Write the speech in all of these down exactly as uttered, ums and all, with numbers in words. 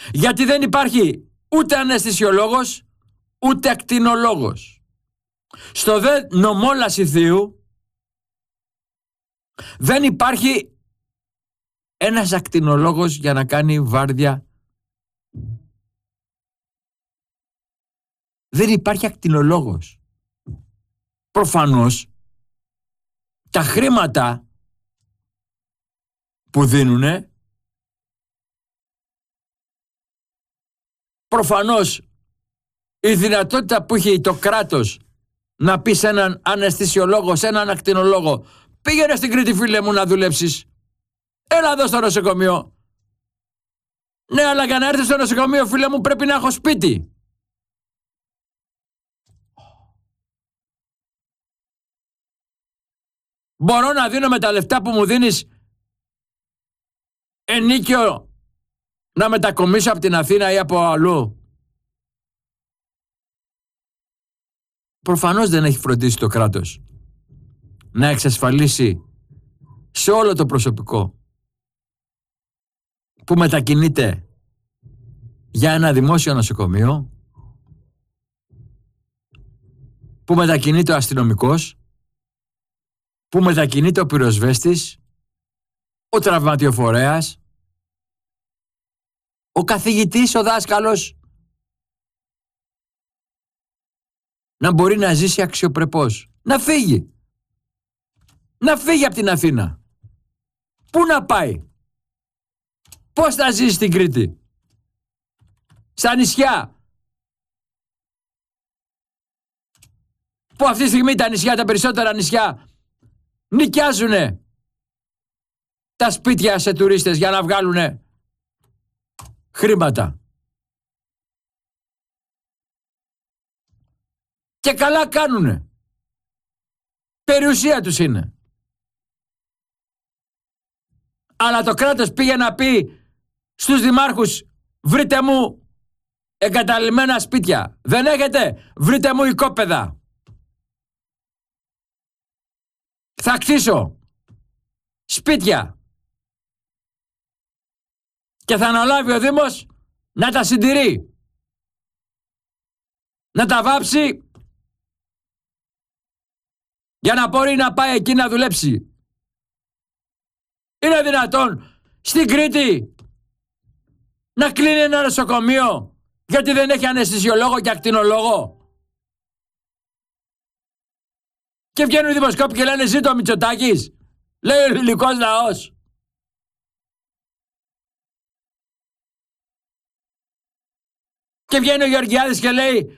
Γιατί δεν υπάρχει ούτε αναισθησιολόγος, ούτε ακτινολόγος. Στο δε νομό Λασιθίου δεν υπάρχει ένας ακτινολόγος για να κάνει βάρδια. Δεν υπάρχει ακτινολόγος. Προφανώς τα χρήματα που δίνουνε, προφανώς η δυνατότητα που έχει το κράτος να πει σε έναν αναισθησιολόγο, σε έναν ακτινολόγο, πήγαινε στην Κρήτη φίλε μου να δουλέψεις, έλα εδώ στο νοσοκομείο. Ναι, αλλά για να έρθεις στο νοσοκομείο φίλε μου πρέπει να έχω σπίτι. Μπορώ να δίνω με τα λεφτά που μου δίνεις ενίκιο να μετακομίσω από την Αθήνα ή από αλλού? Προφανώς δεν έχει φροντίσει το κράτος να εξασφαλίσει σε όλο το προσωπικό που μετακινείται για ένα δημόσιο νοσοκομείο, που μετακινείται ο αστυνομικός, που μετακινείται ο πυροσβέστης, ο τραυματιοφορέας, ο καθηγητής, ο δάσκαλος, να μπορεί να ζήσει αξιοπρεπώς. Να φύγει. Να φύγει από την Αθήνα. Πού να πάει? Πώς θα ζήσει στην Κρήτη? Στα νησιά. Που αυτή τη στιγμή τα νησιά, τα περισσότερα νησιά, νοικιάζουνε τα σπίτια σε τουρίστες για να βγάλουνε χρήματα. Και καλά κάνουνε. Περιουσία τους είναι. Αλλά το κράτος πήγε να πει στους δημάρχους, βρείτε μου εγκαταλειμμένα σπίτια. Δεν έχετε? Βρείτε μου οικόπεδα. Θα κτίσω σπίτια. Και θα αναλάβει ο Δήμος να τα συντηρεί. Να τα βάψει για να μπορεί να πάει εκεί να δουλέψει. Είναι δυνατόν στην Κρήτη να κλείνει ένα νοσοκομείο γιατί δεν έχει αναισθησιολόγο και ακτινολόγο? Και βγαίνουν οι δημοσκόποι και λένε ζήτω ο Μητσοτάκης. Λέει ο ελληνικός λαός. Και βγαίνει ο Γεωργιάδης και λέει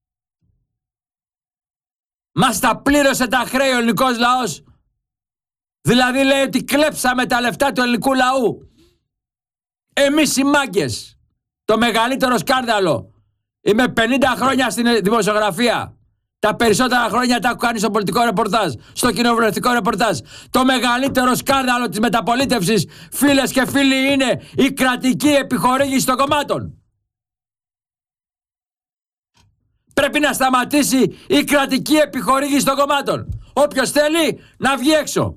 μας τα πλήρωσε τα χρέη ο ελληνικός λαός. Δηλαδή λέει ότι κλέψαμε τα λεφτά του ελληνικού λαού. Εμείς οι μάγκες. Το μεγαλύτερο σκάνδαλο. Είμαι πενήντα χρόνια στην δημοσιογραφία. Τα περισσότερα χρόνια τα έχω κάνει στο πολιτικό ρεπορτάζ, στο κοινοβουλευτικό ρεπορτάζ. Το μεγαλύτερο σκάνδαλο της μεταπολίτευσης, φίλες και φίλοι, είναι η κρατική επιχορήγηση των κομμάτων. Πρέπει να σταματήσει η κρατική επιχορήγηση των κομμάτων. Όποιος θέλει να βγει έξω.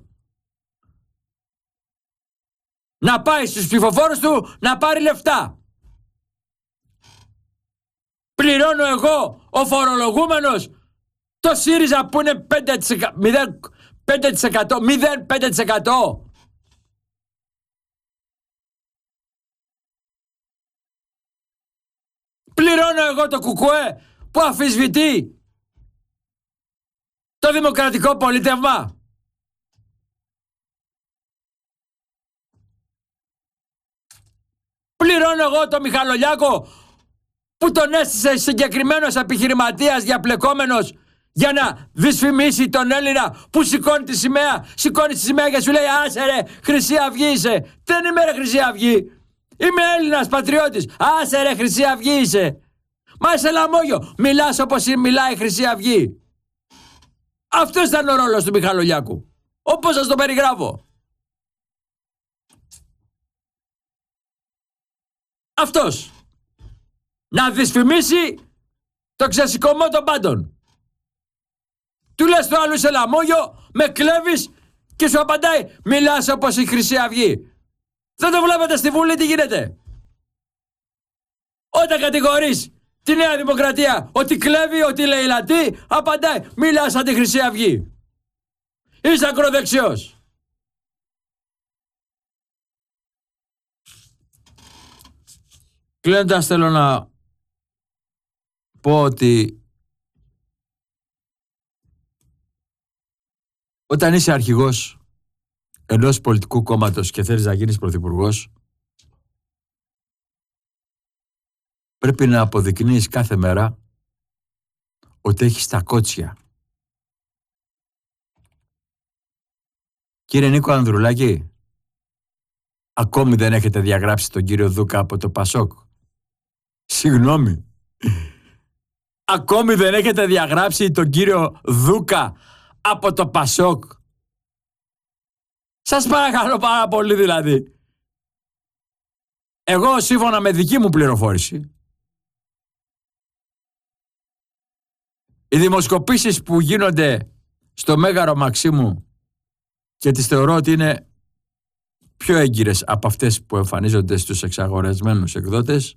Να πάει στους ψηφοφόρους του να πάρει λεφτά. Πληρώνω εγώ, ο φορολογούμενος, το ΣΥΡΙΖΑ που είναι πέντε τοις εκατό, μηδέν κόμμα πέντε τοις εκατό, μηδέν κόμμα πέντε τοις εκατό. Πληρώνω εγώ το κουκουέ που αμφισβητεί το δημοκρατικό πολίτευμα. Πληρώνω εγώ το Μιχαλολιάκο που τον έστησε συγκεκριμένος επιχειρηματίας διαπλεκόμενος για να δυσφημίσει τον Έλληνα που σηκώνει τη σημαία, σηκώνει τη σημαία και σου λέει άσε ρε, Χρυσή Αυγή είσαι. Δεν είμαι ρε Χρυσή Αυγή. Είμαι Έλληνας πατριώτης. Άσε ρε, Χρυσή Αυγή είσαι. Μα είσαι λαμόγιο. Μιλάς όπως μιλάει η Χρυσή Αυγή. Αυτός ήταν ο ρόλος του Μιχαλολιάκου. Όπως σας το περιγράφω. Αυτός. Να δυσφημίσει το ξεσηκωμό των πάντων. Του λες το άλλο είσαι λαμόγιο, με κλέβεις και σου απαντάει μιλάς όπως η Χρυσή Αυγή. Δεν το βλέπετε στη Βουλή τι γίνεται? Όταν κατηγορείς τη Νέα Δημοκρατία ότι κλέβει, ότι λέει λατή, απαντάει, μιλάς σαν τη Χρυσή Αυγή. Είσαι ακροδεξιός. Κλείνοντας θέλω να πω ότι όταν είσαι αρχηγός ενός πολιτικού κόμματος και θέλεις να γίνεις πρωθυπουργός, πρέπει να αποδεικνύεις κάθε μέρα ότι έχεις τα κότσια. Κύριε Νίκο Ανδρουλάκη, ακόμη δεν έχετε διαγράψει τον κύριο Δούκα από το Πασόκ? Συγγνώμη. Ακόμη δεν έχετε διαγράψει τον κύριο Δούκα από το Πασόκ? Σας παρακαλώ πάρα πολύ δηλαδή. Εγώ σύμφωνα με δική μου πληροφόρηση, οι δημοσκοπήσεις που γίνονται στο Μέγαρο Μαξίμου και τις θεωρώ ότι είναι πιο έγκυρες από αυτές που εμφανίζονται στους εξαγορασμένους εκδότες,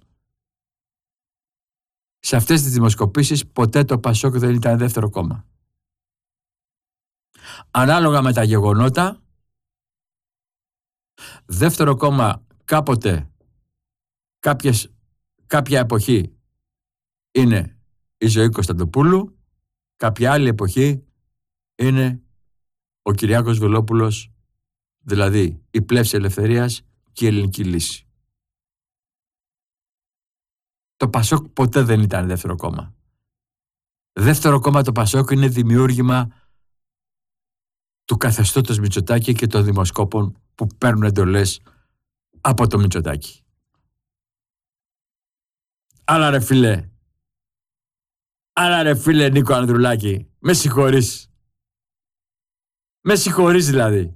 σε αυτές τις δημοσκοπήσεις ποτέ το Πασόκ δεν ήταν δεύτερο κόμμα. Ανάλογα με τα γεγονότα, δεύτερο κόμμα κάποτε, κάποιες, κάποια εποχή είναι η Ζωή Κωνσταντοπούλου, κάποια άλλη εποχή είναι ο Κυριάκος Βελόπουλος, δηλαδή η Πλεύση Ελευθερίας και η Ελληνική Λύση. Το Πασόκ ποτέ δεν ήταν δεύτερο κόμμα. Δεύτερο κόμμα το Πασόκ είναι δημιούργημα του καθεστώτος Μητσοτάκη και των δημοσκόπων που παίρνουν εντολές από το Μητσοτάκη. Άρα ρε φίλε, άρα ρε φίλε Νίκο Ανδρουλάκη, με συγχωρείς. Με συγχωρείς δηλαδή.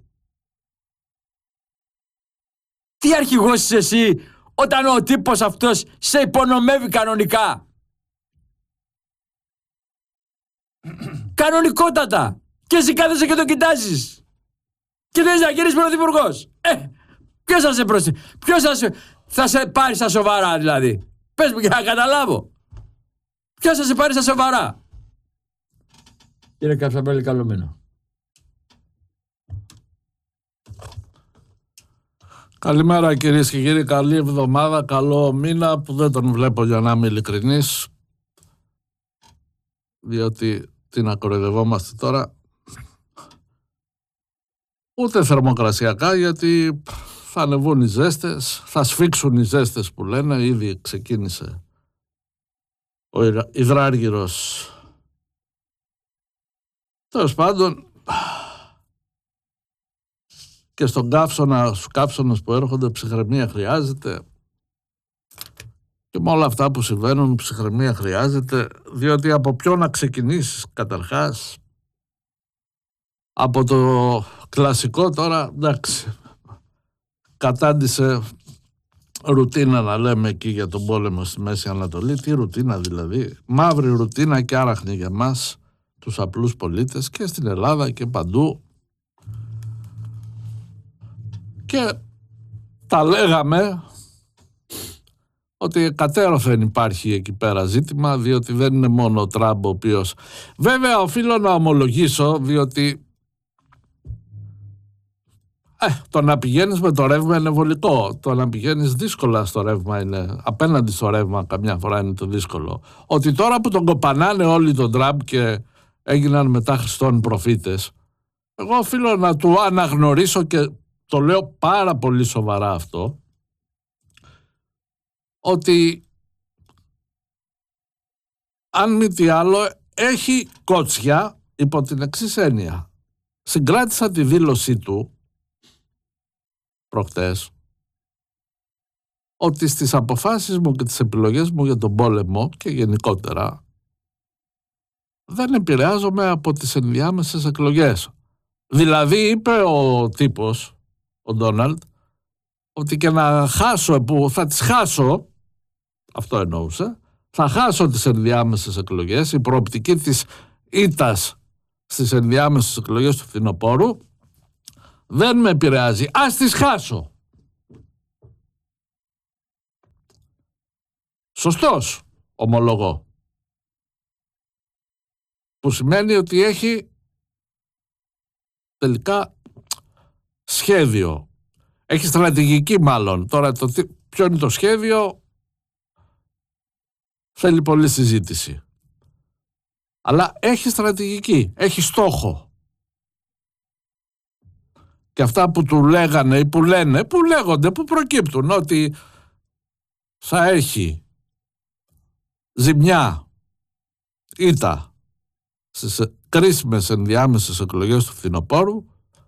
Τι αρχηγός είσαι εσύ όταν ο τύπος αυτός σε υπονομεύει κανονικά? Κανονικότατα. Και εσύ κάθεσαι και το κοιτάζεις. Και θες να γίνεις πρωθυπουργός. Ε, ποιος θα σε προσ... Ποιος θα σε... θα σε πάρει στα σοβαρά δηλαδή? Πες μου για να καταλάβω. Ποιος θα σε πάρει στα σοβαρά? Κύριε Καψαμπέλη, καλό μήνα. Καλημέρα κυρίες και κύριοι, καλή εβδομάδα, καλό μήνα που δεν τον βλέπω για να είμαι ειλικρινής, διότι τι να κοροϊδευόμαστε τώρα, ούτε θερμοκρασιακά, γιατί θα ανεβούν οι ζέστες, θα σφίξουν οι ζέστες που λένε, ήδη ξεκίνησε ο υδράργυρος. Τέλος πάντων, και στον καύσωνα, στους καύσωνες που έρχονται ψυχραιμία χρειάζεται, και με όλα αυτά που συμβαίνουν ψυχραιμία χρειάζεται, διότι από ποιο να ξεκινήσεις καταρχάς? Από το κλασικό τώρα, εντάξει, κατάντησε ρουτίνα να λέμε εκεί για τον πόλεμο στη Μέση Ανατολή. Τι ρουτίνα δηλαδή? Μαύρη ρουτίνα και άραχνη για μας τους απλούς πολίτες και στην Ελλάδα και παντού. Και τα λέγαμε ότι κατέρωθεν υπάρχει εκεί πέρα ζήτημα, διότι δεν είναι μόνο ο Τραμπ ο οποίος... Βέβαια οφείλω να ομολογήσω, διότι ε, το να πηγαίνεις με το ρεύμα είναι βολικό, το να πηγαίνεις δύσκολα στο ρεύμα είναι, απέναντι στο ρεύμα καμιά φορά είναι το δύσκολο. Ότι τώρα που τον κοπανάνε όλοι τον Τραμπ και έγιναν μετά Χριστόν προφήτες, εγώ οφείλω να του αναγνωρίσω και το λέω πάρα πολύ σοβαρά αυτό, ότι αν μη τι άλλο έχει κότσια υπό την εξής έννοια. Συγκράτησα τη δήλωσή του προχτές ότι στις αποφάσεις μου και τις επιλογές μου για τον πόλεμο και γενικότερα δεν επηρεάζομαι από τις ενδιάμεσες εκλογές. Δηλαδή είπε ο τύπος, ο Ντόναλντ, ότι και να χάσω, που θα τις χάσω, αυτό εννοούσε, θα χάσω τις ενδιάμεσες εκλογές, η προοπτική της ήττας στις ενδιάμεσες εκλογές του φθινοπόρου δεν με επηρεάζει, ας τις χάσω. σωστός, ομολογώ. Που σημαίνει ότι έχει τελικά σχέδιο. Έχει στρατηγική μάλλον. Τώρα το τι, ποιο είναι το σχέδιο θέλει πολλή συζήτηση. Αλλά έχει στρατηγική, έχει στόχο. Και αυτά που του λέγανε ή που λένε, που λέγονται, που προκύπτουν ότι θα έχει ζημιά, ήττα στις κρίσιμες ενδιάμεσες εκλογές του φθινοπόρου,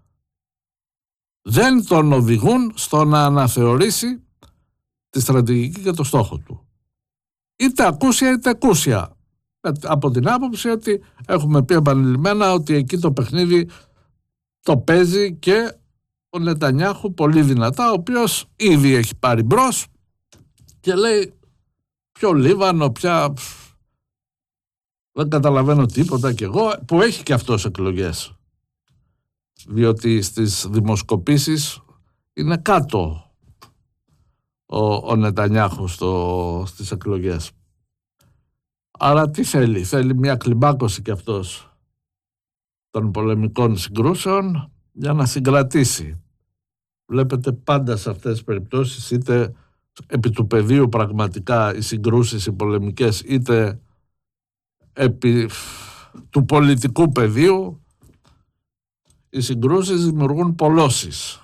δεν τον οδηγούν στο να αναθεωρήσει τη στρατηγική και το στόχο του. Είτε ακούσια είτε ακούσια. Από την άποψη ότι έχουμε πει επανειλημμένα ότι εκεί το παιχνίδι το παίζει και ο Νετανιάχου πολύ δυνατά, ο οποίος ήδη έχει πάρει μπρος και λέει ποιο Λίβανο, πια δεν καταλαβαίνω τίποτα κι εγώ, που έχει και αυτός εκλογές. Διότι στις δημοσκοπήσεις είναι κάτω ο, ο Νετανιάχου στο, στις εκλογές. Άρα τι θέλει, θέλει μια κλιμάκωση κι αυτός των πολεμικών συγκρούσεων για να συγκρατήσει. Βλέπετε πάντα σε αυτές τις περιπτώσεις, είτε επί του πεδίου πραγματικά οι συγκρούσεις οι πολεμικές, είτε επί του πολιτικού πεδίου, οι συγκρούσεις δημιουργούν πολλώσεις.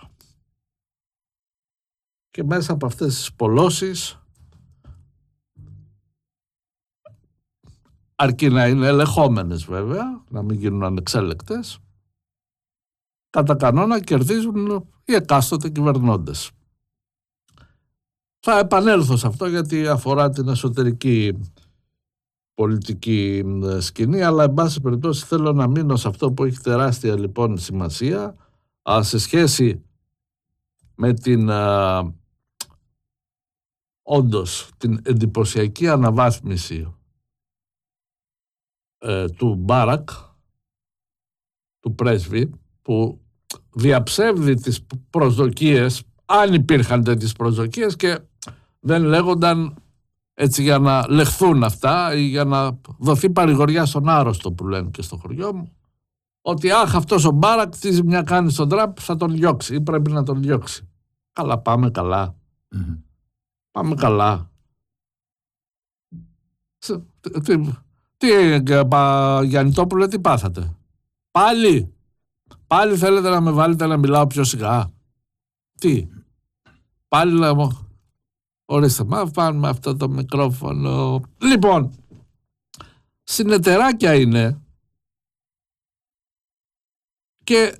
Και μέσα από αυτές τις πολλώσεις, αρκεί να είναι ελεγχόμενες βέβαια, να μην γίνουν ανεξέλεκτες, κατά κανόνα κερδίζουν οι εκάστοτε κυβερνώντες. Θα επανέλθω σε αυτό γιατί αφορά την εσωτερική πολιτική σκηνή, αλλά εν πάση περιπτώσει θέλω να μείνω σε αυτό που έχει τεράστια λοιπόν σημασία α, σε σχέση με την α, όντως την εντυπωσιακή αναβάθμιση ε, του Μπάρακ, του πρέσβη, που διαψεύδει τις προσδοκίες, αν υπήρχαν τέτοιες προσδοκίες, και δεν λέγονταν έτσι για να λεχθούν αυτά ή για να δοθεί παρηγοριά στον άρρωστο, που λένε και στο χωριό μου, ότι αχ, αυτός ο Μπάρακ τι ζημιά κάνει στον Τραμπ, θα τον διώξει ή πρέπει να τον διώξει. Καλά, πάμε καλά. Mm-hmm. Πάμε καλά. Τι, τι Γιαννητόπουλε, τι πάθατε? Πάλι, πάλι θέλετε να με βάλετε να μιλάω πιο σιγά? Τι, πάλι να μου... Ορίστε, μα πάρουμε αυτό το μικρόφωνο. Λοιπόν, συνεταιράκια είναι και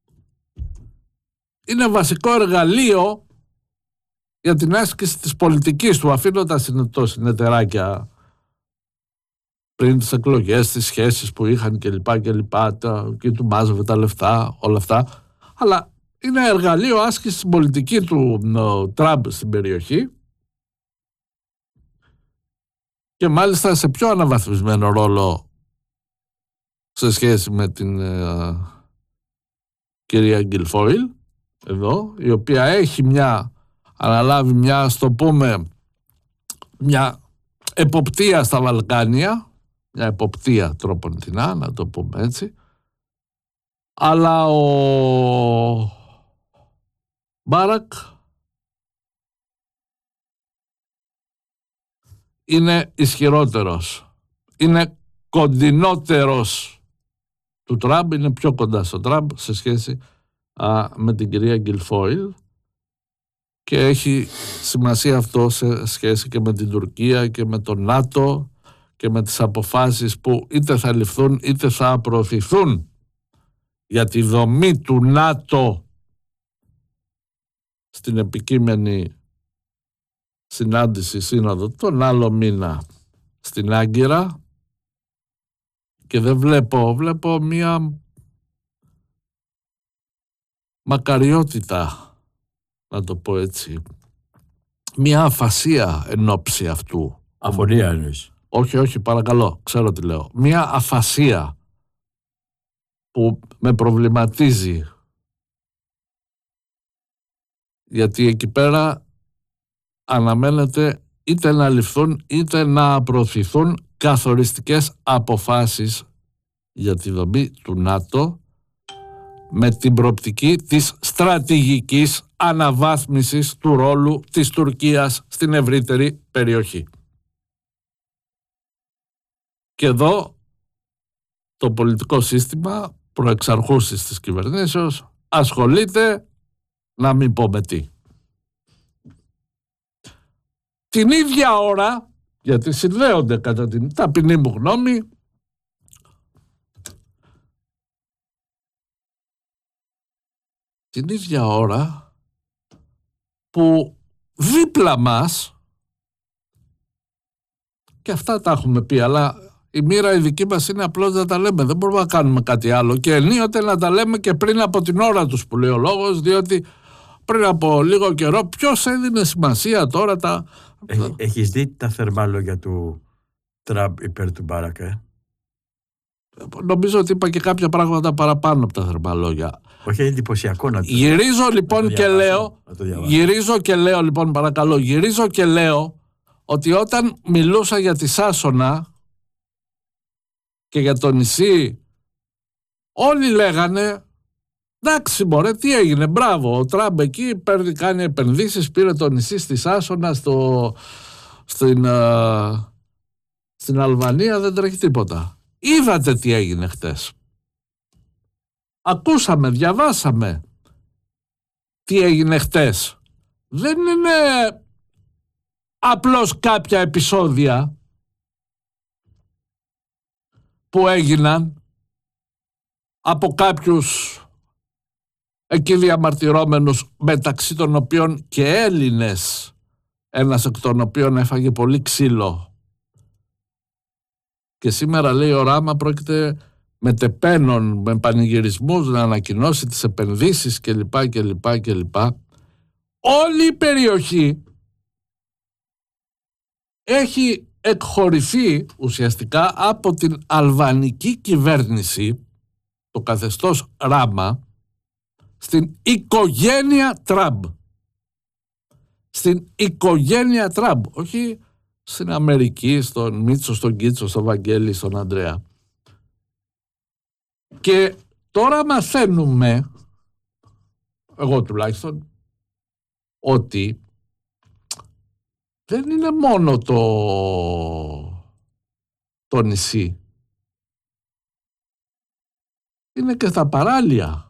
είναι βασικό εργαλείο για την άσκηση της πολιτικής του, αφήνοντας το συνεταιράκια πριν τις εκλογές, τις σχέσεις που είχαν κλπ. κλπ. Και του μάζευε τα λεφτά, όλα αυτά. Αλλά είναι εργαλείο άσκησης στην πολιτική του Τραμπ στην περιοχή. Και μάλιστα σε πιο αναβαθμισμένο ρόλο σε σχέση με την ε, κυρία Γκιλφόιλ εδώ, η οποία έχει μια, αναλάβει μια, ας το πούμε, μια εποπτεία στα Βαλκάνια, μια εποπτεία τρόποντινά, να το πούμε έτσι, αλλά ο Μπάρακ είναι ισχυρότερος, είναι κοντινότερος του Τραμπ, είναι πιο κοντά στο Τραμπ σε σχέση α, με την κυρία Γκιλφόιλ, και έχει σημασία αυτό σε σχέση και με την Τουρκία και με το ΝΑΤΟ και με τις αποφάσεις που είτε θα ληφθούν είτε θα προωθηθούν για τη δομή του ΝΑΤΟ στην επικείμενη συνάντηση σύνοδο τον άλλο μήνα στην Άγκυρα. Και δεν βλέπω, βλέπω μία μακαριότητα, να το πω έτσι, μία αφασία εν ώψη αυτού. Αφωνία εννοείς? Όχι, όχι, παρακαλώ, ξέρω τι λέω. Μία αφασία που με προβληματίζει, γιατί εκεί πέρα αναμένεται είτε να ληφθούν είτε να προωθηθούν καθοριστικές αποφάσεις για τη δομή του ΝΑΤΟ με την προοπτική της στρατηγικής αναβάθμισης του ρόλου της Τουρκίας στην ευρύτερη περιοχή. Και εδώ το πολιτικό σύστημα προεξαρχούσης της κυβερνήσεως ασχολείται να μην πω με τι. Την ίδια ώρα, γιατί συνδέονται κατά την ταπεινή μου γνώμη, την ίδια ώρα που δίπλα μας, και αυτά τα έχουμε πει, αλλά η μοίρα η δική μας είναι απλώς να τα λέμε, δεν μπορούμε να κάνουμε κάτι άλλο, και ενίοτε να τα λέμε και πριν από την ώρα τους που λέει ο λόγος, διότι πριν από λίγο καιρό ποιος έδινε σημασία τώρα τα... Έχει, έχεις δει τα θερμά λόγια του Τραμπ υπέρ του Μπάρακ, ε? Νομίζω ότι είπα και κάποια πράγματα παραπάνω από τα θερμά λόγια. Όχι, είναι εντυπωσιακό να το Γυρίζω λοιπόν το και λέω, γυρίζω και λέω λοιπόν παρακαλώ, γυρίζω και λέω ότι όταν μιλούσα για τη Σάσονα και για το νησί, όλοι λέγανε εντάξει μωρέ, τι έγινε, μπράβο, ο Τραμπ εκεί παίρνει, κάνει επενδύσεις, πήρε το νησί στη Σάσονα, στο, στην, uh, στην Αλβανία, δεν τρέχει τίποτα. Είδατε τι έγινε χτες. Ακούσαμε, διαβάσαμε τι έγινε χτες. Δεν είναι απλώς κάποια επεισόδια που έγιναν από κάποιους εκεί διαμαρτυρόμενους, μεταξύ των οποίων και Έλληνες, ένας εκ των οποίων έφαγε πολύ ξύλο. Και σήμερα λέει ο Ράμα πρόκειται με τεπένων, με πανηγυρισμούς να ανακοινώσει τις επενδύσεις κλπ. κλπ, κλπ. Όλη η περιοχή έχει εκχωρηθεί ουσιαστικά από την αλβανική κυβέρνηση, το καθεστώς Ράμα, στην οικογένεια Τραμπ. Στην οικογένεια Τραμπ, όχι στην Αμερική, στον Μίτσο, στον Κίτσο, στον Βαγγέλη, στον Ανδρέα. Και τώρα μαθαίνουμε, εγώ τουλάχιστον, ότι δεν είναι μόνο το, το νησί. Είναι και στα παράλια.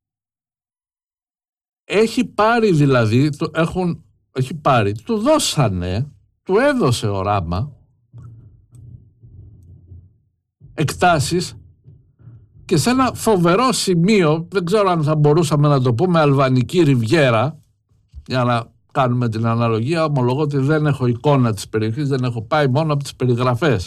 Έχει πάρει δηλαδή, το έχουν, έχει πάρει, του δώσανε, του έδωσε ο Ράμα εκτάσεις και σε ένα φοβερό σημείο, δεν ξέρω αν θα μπορούσαμε να το πούμε αλβανική ριβιέρα, για να κάνουμε την αναλογία, ομολογώ ότι δεν έχω εικόνα της περιοχής, δεν έχω πάει, μόνο από τις περιγραφές.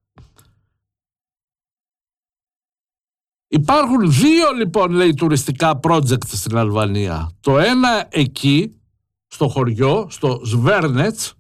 Υπάρχουν δύο λοιπόν, λέει, τουριστικά project στην Αλβανία. Το ένα εκεί, στο χωριό, στο Σβέρνετς,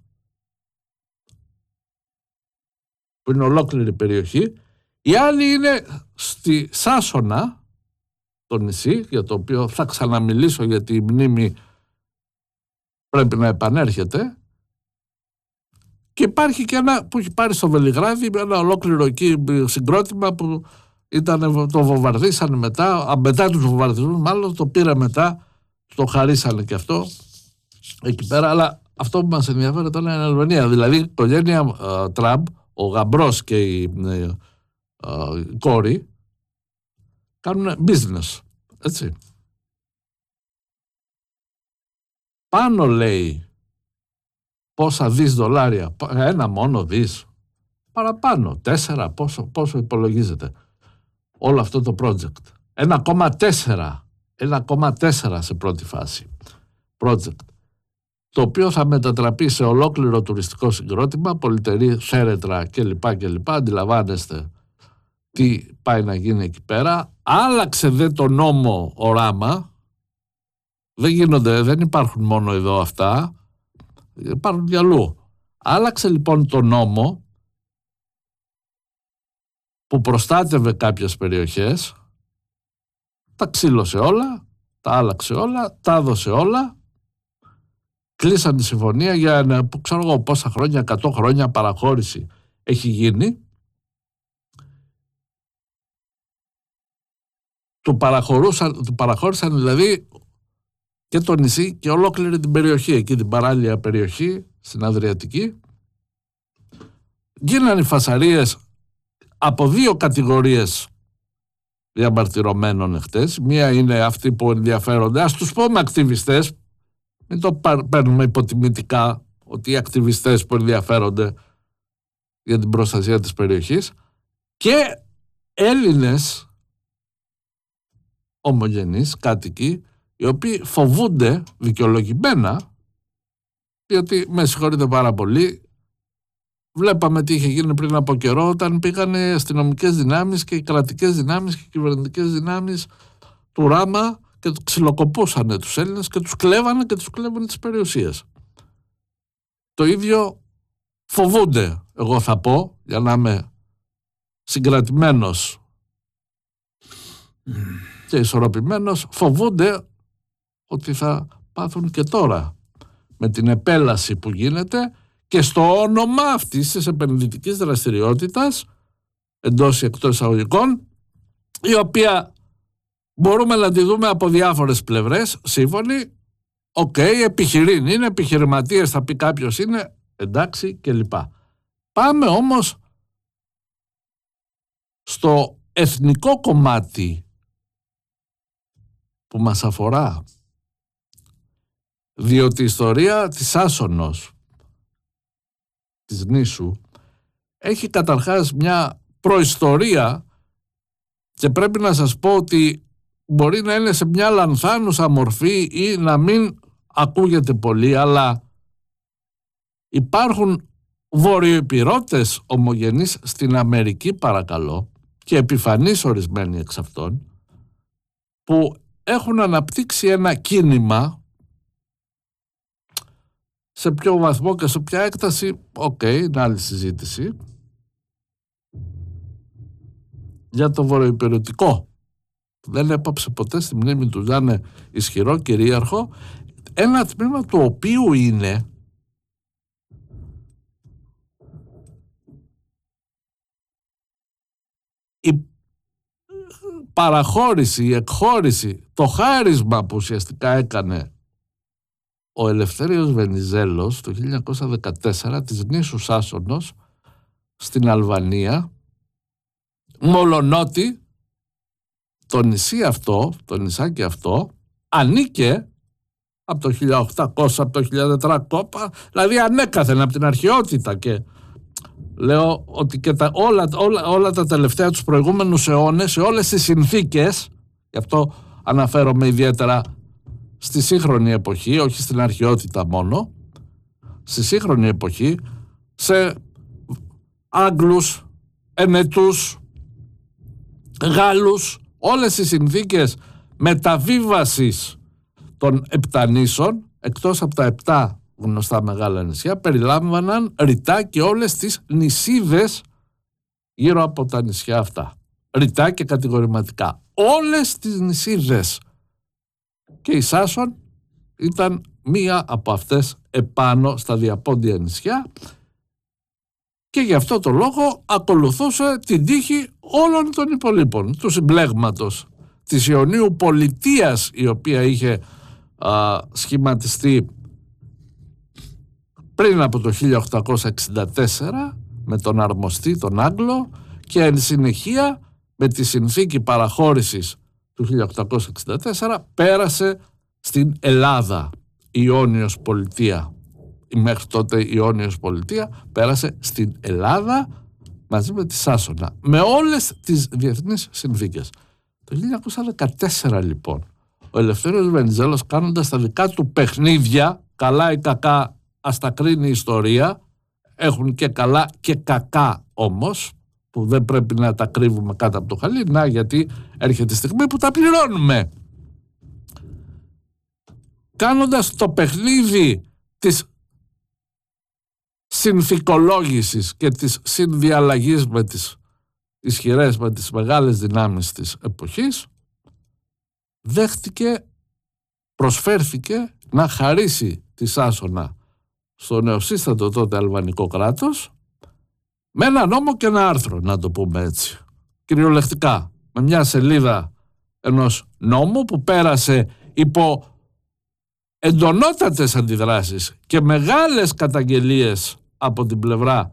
που είναι ολόκληρη περιοχή. Η άλλη είναι στη Σάσονα, το νησί, για το οποίο θα ξαναμιλήσω γιατί η μνήμη πρέπει να επανέρχεται. Και υπάρχει και ένα που έχει πάρει στο Βελιγράδι, ένα ολόκληρο εκεί συγκρότημα που ήταν, το βομβαρδίσανε μετά, μετά τους βομβαρδισμούς μάλλον, το πήρε μετά, το χαρίσανε και αυτό εκεί πέρα, αλλά αυτό που μας ενδιαφέρει τώρα είναι η Αλβανία. Δηλαδή η οικογένεια uh, Τραμπ, ο γαμπρός και η, uh, uh, η κόρη κάνουν business, έτσι. Πάνω λέει πόσα δις δολάρια, ένα μόνο δις, παραπάνω, τέσσερα, πόσο, πόσο υπολογίζεται όλο αυτό το project. ένα κόμμα τέσσερα, ένα κόμμα τέσσερα σε πρώτη φάση project, το οποίο θα μετατραπεί σε ολόκληρο τουριστικό συγκρότημα, πολυτερή θέρετρα κλπ. κλπ. Αντιλαμβάνεστε τι πάει να γίνει εκεί πέρα. Άλλαξε δε το νόμο ο Ράμα. Δεν γίνονται, δεν υπάρχουν μόνο εδώ αυτά, υπάρχουν κι αλλού. Άλλαξε λοιπόν το νόμο που προστάτευε κάποιες περιοχές, τα ξύλωσε όλα, τα άλλαξε όλα, τα έδωσε όλα κλείσαν τη συμφωνία για ένα, που ξέρω εγώ πόσα χρόνια, εκατό χρόνια παραχώρηση έχει γίνει. Του, του παραχώρησαν δηλαδή και το νησί και ολόκληρη την περιοχή, εκεί την παράλια περιοχή στην Αδριατική. Γίνανε οι φασαρίες από δύο κατηγορίες διαμαρτυρωμένων εχθές. Μία είναι αυτοί που ενδιαφέρονται, ας τους πούμε ακτιβιστές, μην το παίρνουμε υποτιμητικά ότι οι ακτιβιστές που ενδιαφέρονται για την προστασία της περιοχής, και Έλληνες ομογενείς κάτοικοι, οι οποίοι φοβούνται δικαιολογημένα, διότι με συγχωρείτε πάρα πολύ, βλέπαμε τι είχε γίνει πριν από καιρό όταν πήγαν οι αστυνομικές δυνάμεις και οι κρατικές δυνάμεις και οι κυβερνητικές δυνάμεις του Ράμα και τους ξυλοκοπούσαν τους Έλληνες και τους κλέβανε και τους κλέβουν τις περιουσίες. Το ίδιο φοβούνται, εγώ θα πω, για να είμαι συγκρατημένος και ισορροπημένος, φοβούνται ότι θα πάθουν και τώρα με την επέλαση που γίνεται και στο όνομα αυτής της επενδυτικής δραστηριότητας εντός ή εκτός εισαγωγικών, η οποία μπορούμε να τη δούμε από διάφορες πλευρές, σύμφωνοι, οκ, okay, επιχειρήν είναι, επιχειρηματίες θα πει κάποιος είναι, εντάξει κλπ. Πάμε όμως στο εθνικό κομμάτι που μας αφορά, διότι η ιστορία της Άσσονος, της νήσου, έχει καταρχάς μια προϊστορία και πρέπει να σας πω ότι μπορεί να είναι σε μια λανθάνουσα μορφή ή να μην ακούγεται πολύ, αλλά υπάρχουν βορειοϊπηρώτες ομογενείς στην Αμερική, παρακαλώ, και επιφανείς ορισμένοι εξ αυτών, που έχουν αναπτύξει ένα κίνημα. Σε ποιο βαθμό και σε ποια έκταση, οκ, okay, είναι άλλη συζήτηση, για το βορειοϊπειρωτικό. Δεν έπαψε ποτέ στη μνήμη του να είναι ισχυρό κυρίαρχο, ένα τμήμα του οποίου είναι η παραχώρηση, η εκχώρηση, το χάρισμα που ουσιαστικά έκανε ο Ελευθέριος Βενιζέλος το χίλια εννιακόσια δεκατέσσερα της νήσου Άσσονος στην Αλβανία, μολονότι το νησί αυτό, το νησάκι αυτό, ανήκε από το χίλια οκτακόσια, από το χίλια τετρακόσια, δηλαδή ανέκαθεν από την αρχαιότητα, και λέω ότι και τα, όλα, όλα, όλα τα τελευταία τους προηγούμενους αιώνες, σε όλες τις συνθήκες, γι' αυτό αναφέρομαι ιδιαίτερα στη σύγχρονη εποχή, όχι στην αρχαιότητα μόνο, στη σύγχρονη εποχή, σε Άγγλους, Ενετούς, Γάλλους, όλες οι συνθήκες μεταβίβασης των επτανήσων, εκτός από τα επτά γνωστά μεγάλα νησιά, περιλάμβαναν ρητά και όλες τις νησίδες γύρω από τα νησιά αυτά. Ρητά και κατηγορηματικά. Όλες τις νησίδες. Και η Σάσον ήταν μία από αυτές επάνω στα διαπόντια νησιά, και γι' αυτό το λόγο ακολουθούσε την τύχη όλων των υπολείπων του συμπλέγματος της Ιωνίου Πολιτείας, η οποία είχε α, σχηματιστεί πριν από το χίλια οκτακόσια εξήντα τέσσερα με τον αρμοστή, τον Άγγλο, και εν συνεχεία με τη συνθήκη παραχώρησης του χίλια οκτακόσια εξήντα τέσσερα πέρασε στην Ελλάδα. Η Ιόνιος Πολιτεία, η μέχρι τότε η Ιόνιος Πολιτεία, πέρασε στην Ελλάδα μαζί με τη Σάσονα, με όλες τις διεθνείς συνθήκες. Το χίλια εννιακόσια δεκατέσσερα λοιπόν ο Ελευθέριος Βενιζέλος, κάνοντας τα δικά του παιχνίδια, καλά ή κακά ας τα κρίνει η ιστορία, έχουν και καλά και κακά όμως, που δεν πρέπει να τα κρύβουμε κάτω από το χαλί, να, γιατί έρχεται η στιγμή που τα πληρώνουμε. Κάνοντας το παιχνίδι της συνθηκολόγησης και της συνδιαλλαγής με τις ισχυρές, με τις μεγάλες δυνάμεις της εποχής, δέχτηκε, προσφέρθηκε να χαρίσει τη Σάσονα στο νεοσύστατο τότε αλβανικό κράτος, με ένα νόμο και ένα άρθρο, να το πούμε έτσι, κυριολεκτικά, με μια σελίδα ενός νόμου που πέρασε υπό εντονότατες αντιδράσεις και μεγάλες καταγγελίες από την πλευρά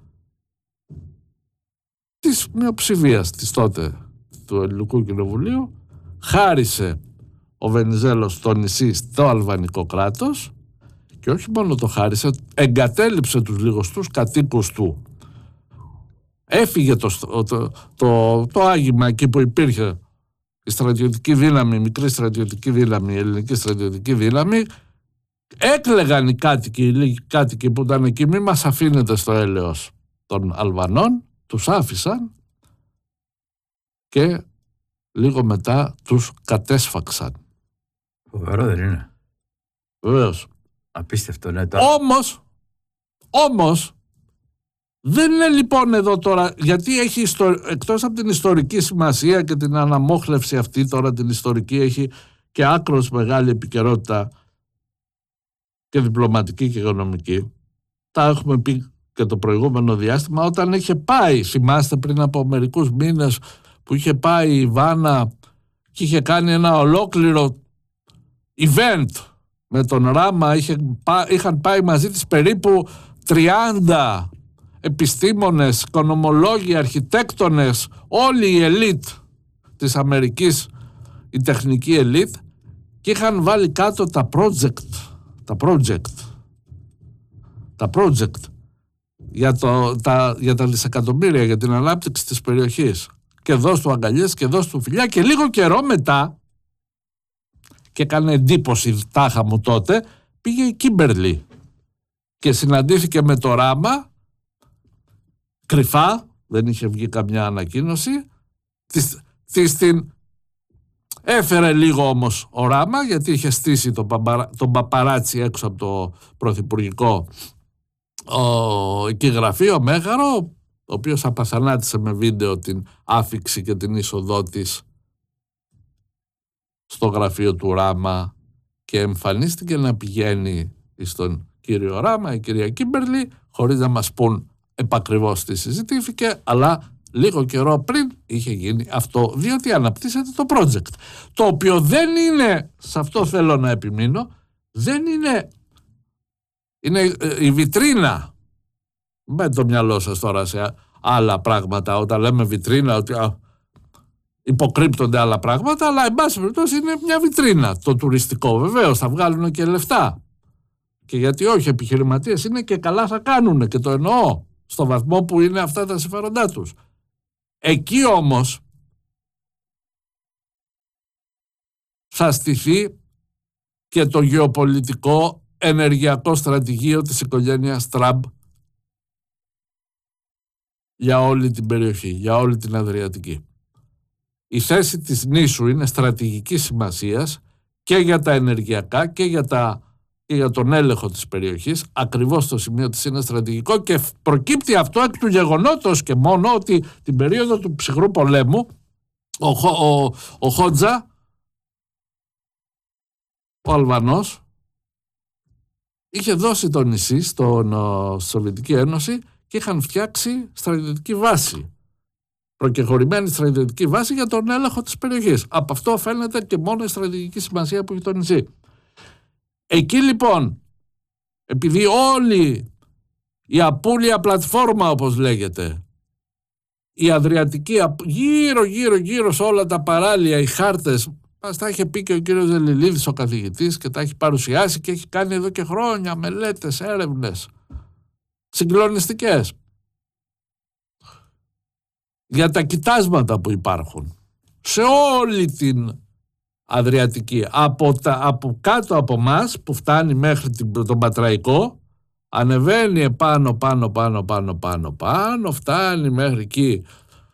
της μειοψηφίας της τότε του Ελληνικού Κοινοβουλίου. Χάρισε ο Βενιζέλος το νησί στο αλβανικό κράτος και όχι μόνο το χάρισε, εγκατέλειψε τους λιγοστούς κατοίκους του. Έφυγε το, το, το, το άγημα εκεί που υπήρχε η στρατιωτική δύναμη, η μικρή στρατιωτική δύναμη, η ελληνική στρατιωτική δύναμη. Έκλαιγαν οι κάτοικοι, οι λίγοι κάτοικοι που ήταν εκεί, μη μας αφήνετε στο έλεος των Αλβανών. Τους άφησαν και λίγο μετά τους κατέσφαξαν. Φοβερό δεν είναι? Βεβαίως. Απίστευτο, ναι. Τώρα. Όμως, όμως, δεν είναι λοιπόν εδώ τώρα, γιατί έχει ιστο... εκτός από την ιστορική σημασία και την αναμόχλευση αυτή τώρα την ιστορική, έχει και άκρως μεγάλη επικαιρότητα και διπλωματική και οικονομική. Τα έχουμε πει και το προηγούμενο διάστημα, όταν είχε πάει, θυμάστε πριν από μερικούς μήνες που είχε πάει η Βάνα και είχε κάνει ένα ολόκληρο event με τον Ράμα, είχε, είχαν πάει μαζί της περίπου τριάντα επιστήμονες, οικονομολόγοι, αρχιτέκτονες, όλη η ελίτ της Αμερικής, η τεχνική ελίτ, και είχαν βάλει κάτω τα project, τα project, τα project για, το, τα, για τα δισεκατομμύρια, για την ανάπτυξη της περιοχής. Και δώσ' του αγκαλιές και δώσ' του φιλιά, και λίγο καιρό μετά, και έκανε εντύπωση τάχα μου τότε, πήγε η Κίμπερλι και συναντήθηκε με το Ράμα κρυφά, δεν είχε βγει καμιά ανακοίνωση, της, της την έφερε λίγο όμως ο Ράμα, γιατί είχε στήσει τον, παπαρα, τον παπαράτσι έξω από το πρωθυπουργικό ο, εκεί γραφείο Μέγαρο, ο οποίος απαθανάτησε με βίντεο την άφιξη και την είσοδό της στο γραφείο του Ράμα, και εμφανίστηκε να πηγαίνει στον κύριο Ράμα, η κυρία Κίμπερλι, χωρίς να μας πούν επακριβώς τι συζητήθηκε, αλλά λίγο καιρό πριν είχε γίνει αυτό, διότι αναπτύσσεται το project, το οποίο δεν είναι, σε αυτό θέλω να επιμείνω, δεν είναι, είναι η βιτρίνα. Με το μυαλό σας τώρα σε άλλα πράγματα, όταν λέμε βιτρίνα, ότι α, υποκρύπτονται άλλα πράγματα, αλλά εν πάση περιπτώσει είναι μια βιτρίνα το τουριστικό. Βεβαίως θα βγάλουν και λεφτά, και γιατί όχι, επιχειρηματίες είναι και καλά θα κάνουν, και το εννοώ στο βαθμό που είναι αυτά τα συμφέροντά τους. Εκεί όμως θα στηθεί και το γεωπολιτικό ενεργειακό στρατηγείο της οικογένειας Τραμπ για όλη την περιοχή, για όλη την Αδριατική. Η θέση της νήσου είναι στρατηγικής σημασίας και για τα ενεργειακά και για, τα, και για τον έλεγχο της περιοχής. Ακριβώς το σημείο της είναι στρατηγικό, και προκύπτει αυτό εκ του γεγονότος και μόνο ότι την περίοδο του ψυχρού πολέμου ο, ο, ο Χότζα, ο Αλβανός, είχε δώσει το νησί στον ο, Σοβιετική Ένωση και είχαν φτιάξει στρατιωτική βάση. Προκεχωρημένη στρατιωτική βάση για τον έλεγχο της περιοχής. Από αυτό φαίνεται και μόνο η στρατηγική σημασία που έχει το νησί. Εκεί λοιπόν, επειδή όλη η απούλια πλατφόρμα, όπως λέγεται, η Αδριατική, γύρω γύρω γύρω σε όλα τα παράλια, οι χάρτες, μας τα είχε πει και ο κύριος Δελιλίδης, ο καθηγητής, και τα έχει παρουσιάσει και έχει κάνει εδώ και χρόνια μελέτες, έρευνες συγκλονιστικές για τα κοιτάσματα που υπάρχουν σε όλη την Αδριατική, από, τα, από κάτω από μας που φτάνει μέχρι την, τον Πατραϊκό, ανεβαίνει επάνω πάνω πάνω πάνω πάνω πάνω, φτάνει μέχρι εκεί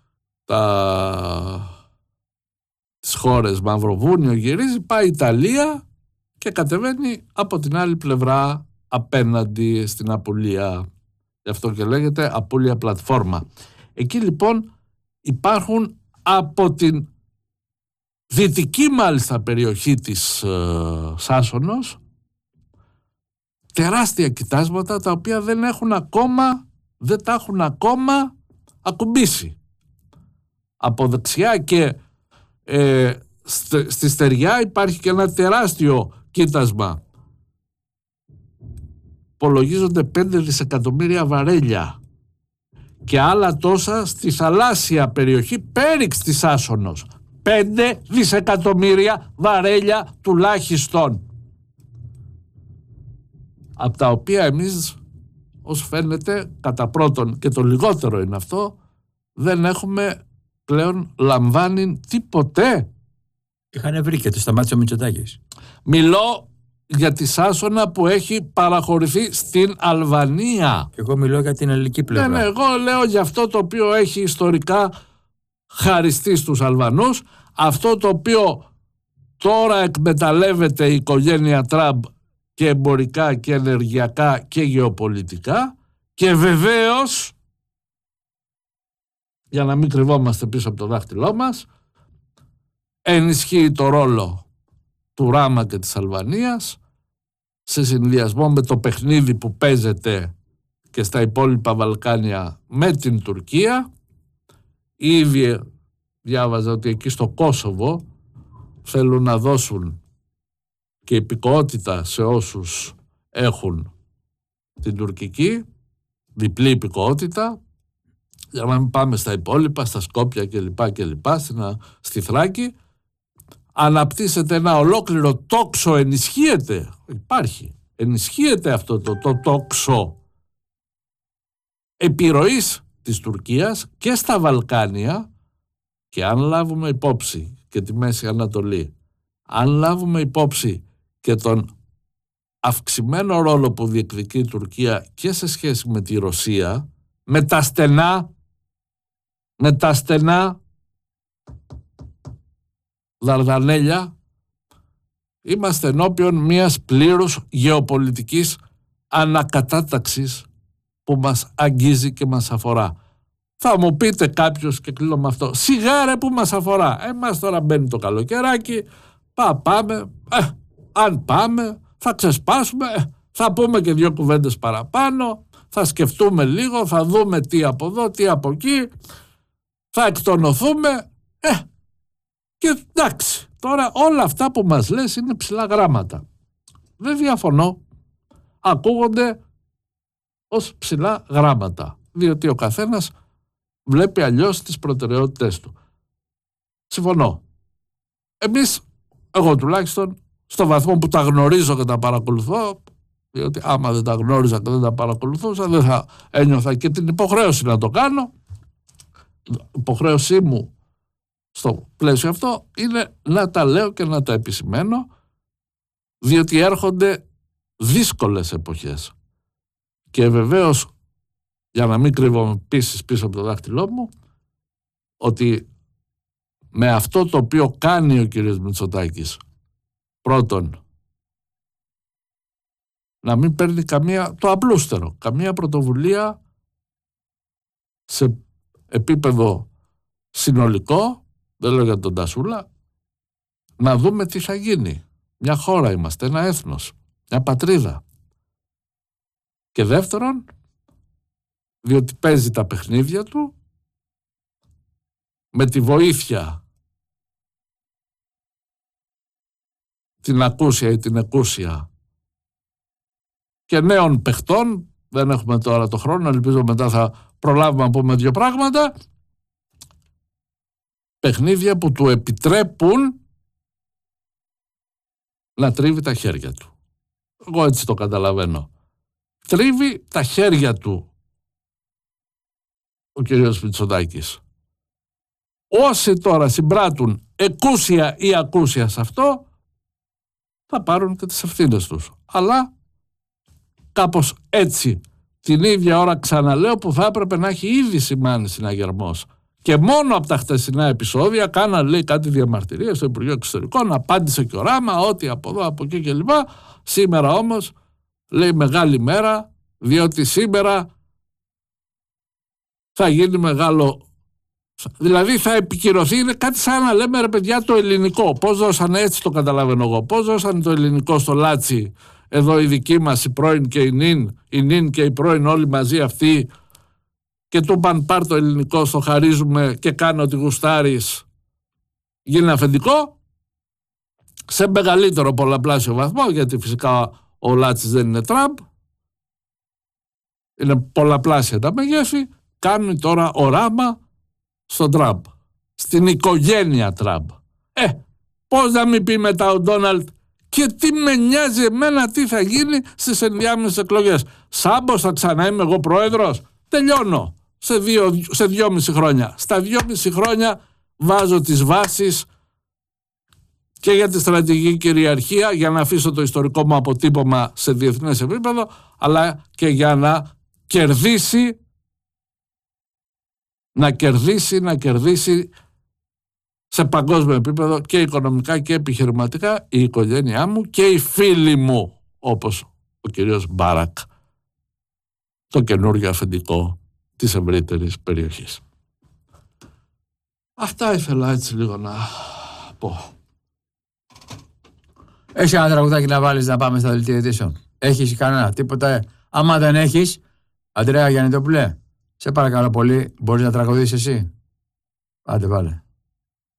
τα, τις χώρες Μαυροβούνιο, γυρίζει, πάει Ιταλία και κατεβαίνει από την άλλη πλευρά απέναντι στην Απουλία. Γι' αυτό και λέγεται Απούλια πλατφόρμα. Εκεί λοιπόν υπάρχουν από την δυτική μάλιστα περιοχή της ε, Σάσονος τεράστια κοιτάσματα τα οποία δεν έχουν ακόμα, δεν τα έχουν ακόμα ακουμπήσει. Από δεξιά και ε, στη στεριά υπάρχει και ένα τεράστιο κοίτασμα. Υπολογίζονται πέντε δισεκατομμύρια βαρέλια και άλλα τόσα στη θαλάσσια περιοχή πέριξ της Άσσονος. πέντε δισεκατομμύρια βαρέλια τουλάχιστον. Από τα οποία εμείς, ως φαίνεται, κατά πρώτον, και το λιγότερο είναι αυτό, δεν έχουμε πλέον λαμβάνει τίποτε. Είχαν βρει και το σταμάτησε ο Μητσοτάκης. Μιλώ για τη Σάσονα που έχει παραχωρηθεί στην Αλβανία. Εγώ μιλώ για την ελληνική πλευρά. Ναι, ναι, εγώ λέω για αυτό το οποίο έχει ιστορικά χαριστεί στους Αλβανούς, αυτό το οποίο τώρα εκμεταλλεύεται η οικογένεια Τραμπ και εμπορικά και ενεργειακά και γεωπολιτικά, και βεβαίως, για να μην κρυβόμαστε πίσω από το δάχτυλό μας, ενισχύει το ρόλο του Ράμα και της Αλβανίας σε συνδυασμό με το παιχνίδι που παίζεται και στα υπόλοιπα Βαλκάνια με την Τουρκία. Ήδη διάβαζα ότι εκεί στο Κόσοβο θέλουν να δώσουν και υπηκοότητα σε όσους έχουν την τουρκική, διπλή υπηκοότητα, για να μην πάμε στα υπόλοιπα, στα Σκόπια κλπ. κλπ, στη Θράκη. Αναπτύσσεται ένα ολόκληρο τόξο, ενισχύεται, υπάρχει, ενισχύεται αυτό το, το τόξο επιρροής της Τουρκίας και στα Βαλκάνια, και αν λάβουμε υπόψη και τη Μέση Ανατολή, αν λάβουμε υπόψη και τον αυξημένο ρόλο που διεκδικεί η Τουρκία και σε σχέση με τη Ρωσία, με τα στενά, με τα στενά Δαρδανέλια, είμαστε ενώπιον μιας πλήρους γεωπολιτικής ανακατάταξης που μας αγγίζει και μας αφορά. Θα μου πείτε κάποιος, και κλείνω με αυτό, σιγάρε που μας αφορά. Εμάς τώρα μπαίνει το καλοκαιράκι, πά, πάμε, ε, αν πάμε θα ξεσπάσουμε, ε, θα πούμε και δύο κουβέντες παραπάνω, θα σκεφτούμε λίγο, θα δούμε τι από εδώ, τι από εκεί, θα εκτονωθούμε, ε, και εντάξει, τώρα όλα αυτά που μας λες είναι ψηλά γράμματα. Δεν διαφωνώ, ακούγονται ως ψηλά γράμματα, διότι ο καθένας βλέπει αλλιώς τις προτεραιότητες του. Συμφωνώ. Εμείς, εγώ τουλάχιστον, στο βαθμό που τα γνωρίζω και τα παρακολουθώ, διότι άμα δεν τα γνώριζα και δεν τα παρακολουθούσα, δεν θα ένιωθα και την υποχρέωση να το κάνω. Η υποχρέωσή μου στο πλαίσιο αυτό είναι να τα λέω και να τα επισημαίνω, διότι έρχονται δύσκολες εποχές. Και βεβαίως, για να μην κρύβω πίσω πίσω από το δάχτυλό μου, ότι με αυτό το οποίο κάνει ο κύριος Μητσοτάκης, πρώτον, να μην παίρνει καμία, το απλούστερο, καμία πρωτοβουλία σε επίπεδο συνολικό, δεν λέω για τον Τασούλα, να δούμε τι θα γίνει. Μια χώρα είμαστε, ένα έθνος, μια πατρίδα. Και δεύτερον, διότι παίζει τα παιχνίδια του με τη βοήθεια την ακούσια ή την εκούσια και νέων παιχτών, δεν έχουμε τώρα το χρόνο, ελπίζω μετά θα προλάβουμε να πούμε δύο πράγματα, παιχνίδια που του επιτρέπουν να τρίβει τα χέρια του. Εγώ έτσι το καταλαβαίνω. Τρίβει τα χέρια του ο κύριος Μητσοτάκης. Όσοι τώρα συμπράττουν εκούσια ή ακούσια σε αυτό, θα πάρουν και τις ευθύνες τους. Αλλά κάπως έτσι, την ίδια ώρα ξαναλέω, που θα έπρεπε να έχει ήδη σημάνει συναγερμός. Και μόνο από τα χτεσινά επεισόδια κάναν, λέει, κάτι διαμαρτυρίες στο Υπουργείο Εξωτερικών, απάντησε και ο Ράμα, ότι από εδώ, από εκεί κλπ. Σήμερα όμως, λέει, μεγάλη μέρα, διότι σήμερα θα γίνει μεγάλο, δηλαδή θα επικυρωθεί, είναι κάτι σαν να λέμε, ρε παιδιά, το ελληνικό. Πώς δώσανε, έτσι το καταλαβαίνω εγώ, πώς δώσανε το ελληνικό στο Λάτσι εδώ οι δικοί μας, οι πρώην και οι νυν, οι νυν και οι πρώην όλοι μαζί αυτοί, και του είπαν πάρ' το ελληνικό, στο χαρίζουμε και κάνε ό,τι γουστάρεις, γίνει αφεντικό, σε μεγαλύτερο πολλαπλάσιο βαθμό, γιατί φυσικά ο Λάτσης δεν είναι Τραμπ, είναι πολλαπλάσια τα μεγέθη, κάνουν τώρα οράμα στον Τραμπ, στην οικογένεια Τραμπ. Ε, πώς να μην πει μετά ο Ντόναλντ, και τι με νοιάζει εμένα τι θα γίνει στις ενδιάμεσες εκλογές. Σάμπος θα ξανά είμαι εγώ πρόεδρος, τελειώνω σε, δύο, σε δυόμιση χρόνια. Στα δυόμιση χρόνια βάζω τις βάσεις και για τη στρατηγική κυριαρχία, για να αφήσω το ιστορικό μου αποτύπωμα σε διεθνές επίπεδο, αλλά και για να κερδίσει, να κερδίσει, να κερδίσει σε παγκόσμιο επίπεδο και οικονομικά και επιχειρηματικά η οικογένειά μου και οι φίλοι μου, όπως ο κύριος Μπάρακ, το καινούργιο αφεντικό της ευρύτερης περιοχής. Αυτά ήθελα έτσι λίγο να πω. Έχει ένα τραγουδάκι να βάλεις να πάμε στα δελτία ειδήσεων? Έχεις κανένα, τίποτα? Άμα δεν έχεις, Αντρέα Γιαννητόπουλε, σε παρακαλώ πολύ, μπορείς να τραγουδήσεις εσύ? Άντε βάλε.